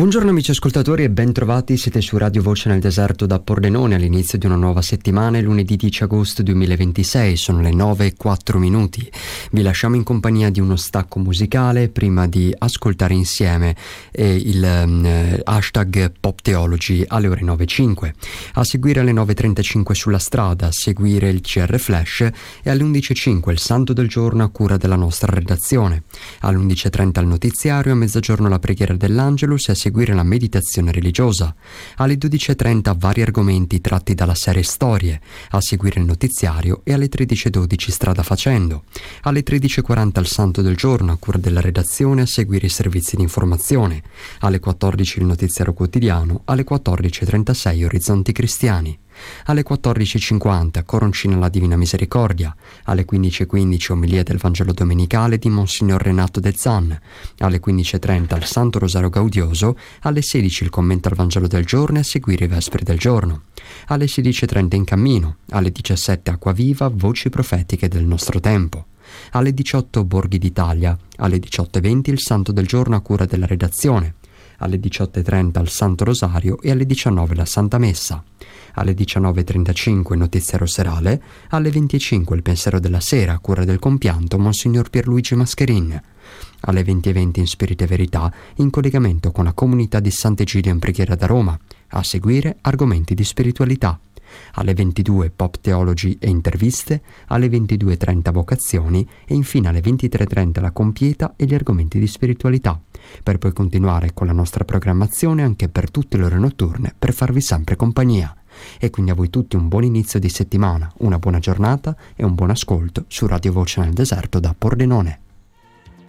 Buongiorno amici ascoltatori e bentrovati, siete su Radio Voce nel Deserto da Pordenone all'inizio di una nuova settimana, è lunedì 10 agosto 2026, sono le 9:04. Vi lasciamo in compagnia di uno stacco musicale prima di ascoltare insieme il hashtag Pop Theology alle ore 9:05. A seguire alle 9:35 Sulla strada, a seguire il CR Flash e alle 11:05 il Santo del Giorno a cura della nostra redazione. Alle 11:30 il notiziario, a mezzogiorno la preghiera dell'Angelus e a seguire la meditazione religiosa. Alle 12:30 vari argomenti tratti dalla serie Storie, a seguire il notiziario e alle 13:12 Strada facendo. Alle 13:40 il Santo del Giorno a cura della redazione, a seguire i servizi di informazione. Alle 14 il notiziario quotidiano, alle 14:36 Orizzonti Cristiani. Alle 14:50 Coroncina alla Divina Misericordia, alle 15:15 omelia del Vangelo Domenicale di Monsignor Renato De Zan, alle 15:30 il Santo Rosario Gaudioso, alle 16 il commento al Vangelo del giorno e a seguire i Vespri del giorno, alle 16:30 In cammino, alle 17 Acqua Viva, voci profetiche del nostro tempo. Alle 18 Borghi d'Italia, alle 18:20 il Santo del Giorno a cura della redazione, alle 18:30 il Santo Rosario e alle 19 la Santa Messa. Alle 19:35 notiziario serale, alle 20:05 il pensiero della sera a cura del compianto Monsignor Pierluigi Mascherin. Alle 20:20 in Spirito e Verità, in collegamento con la comunità di Sant'Egidio in preghiera da Roma, a seguire argomenti di spiritualità. Alle 22 Pop Theology e interviste, alle 22:30 vocazioni e infine alle 23:30 la compieta e gli argomenti di spiritualità, per poi continuare con la nostra programmazione anche per tutte le ore notturne per farvi sempre compagnia. E quindi a voi tutti un buon inizio di settimana, una buona giornata e un buon ascolto su Radio Voce nel Deserto da Pordenone.